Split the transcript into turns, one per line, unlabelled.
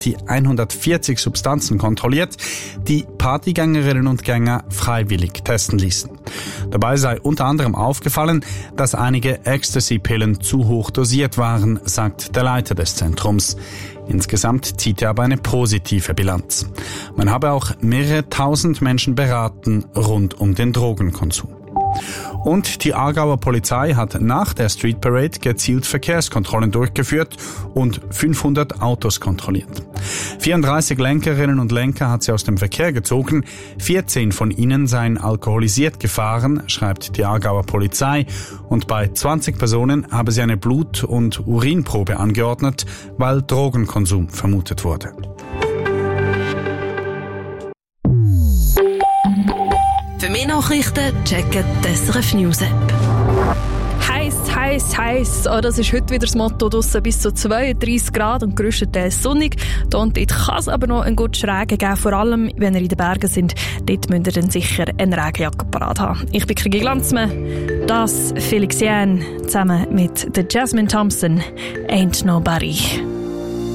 die 140 Substanzen kontrolliert, die Partygängerinnen und Gänger freiwillig testen ließen. Dabei sei unter anderem aufgefallen, dass einige Ecstasy-Pillen zu hoch dosiert waren, sagt der Leiter des Zentrums. Insgesamt zieht er aber eine positive Bilanz. Man habe auch mehrere tausend Menschen beraten rund um den Drogenkonsum. Und die Aargauer Polizei hat nach der Street Parade gezielt Verkehrskontrollen durchgeführt und 500 Autos kontrolliert. 34 Lenkerinnen und Lenker hat sie aus dem Verkehr gezogen. 14 von ihnen seien alkoholisiert gefahren, schreibt die Aargauer Polizei. Und bei 20 Personen habe sie eine Blut- und Urinprobe angeordnet, weil Drogenkonsum vermutet wurde.
Für mehr Nachrichten checken die SRF News App.
Heiß. Oh, das ist heute wieder das Motto. Draussen bis zu 32 Grad und grösstenteils sonnig. Da und dort kann es aber noch einen guten Schrägen geben. Vor allem, wenn ihr in den Bergen sind. Dort müsst ihr dann sicher eine Regenjacke parat haben. Ich bin Krigi Glanzmann. Das Felix Jähn zusammen mit der Jasmine Thompson. Ain't Nobody.